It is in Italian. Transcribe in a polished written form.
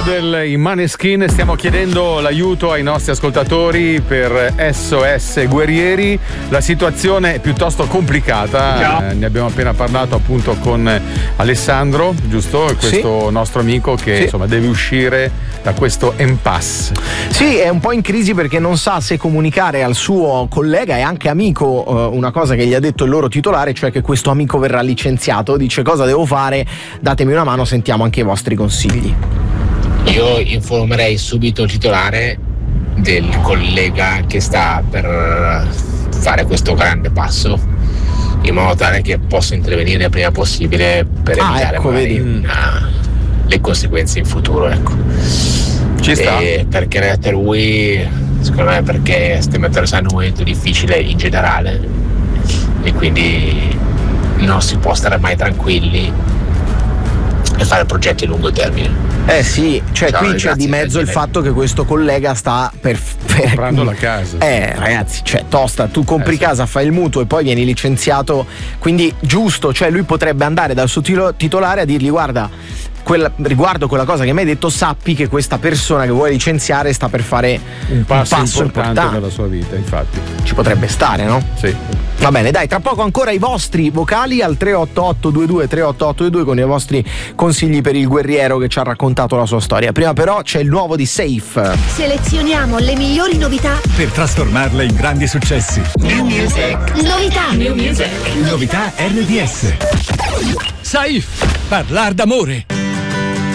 Model, i Maneskin. Stiamo chiedendo l'aiuto ai nostri ascoltatori per SOS Guerrieri. La situazione è piuttosto complicata. Ne abbiamo appena parlato appunto con Alessandro, giusto? Questo nostro amico che insomma deve uscire da questo impasse. Sì, è un po' in crisi perché non sa se comunicare al suo collega e anche amico una cosa che gli ha detto il loro titolare, cioè che questo amico verrà licenziato. Dice: cosa devo fare? Datemi una mano, sentiamo anche i vostri consigli. Io informerei subito il titolare del collega che sta per fare questo grande passo, in modo tale che possa intervenire il prima possibile per evitare le conseguenze in futuro, ecco. Ci sta. Perché ha detto lui, secondo me, perché stiamo attraversando un momento difficile in generale e quindi non si può stare mai tranquilli e fare progetti a lungo termine. Sì, cioè ciao, qui c'è di mezzo il fatto che questo collega sta per comprando la casa. Ragazzi, cioè tosta, tu compri casa, fai il mutuo e poi vieni licenziato, quindi giusto, cioè lui potrebbe andare dal suo titolare a dirgli: guarda, riguardo quella cosa che mi hai detto, sappi che questa persona che vuoi licenziare sta per fare un passo importante nella sua vita. Infatti ci potrebbe stare, no? Sì. Va bene, dai, tra poco ancora i vostri vocali al 388-22 con i vostri consigli per il guerriero che ci ha raccontato la sua storia. Prima però c'è il nuovo di Safe. Selezioniamo le migliori novità per trasformarle in grandi successi. New Music. Novità. New Music. Novità RDS. Safe. Parlar d'amore.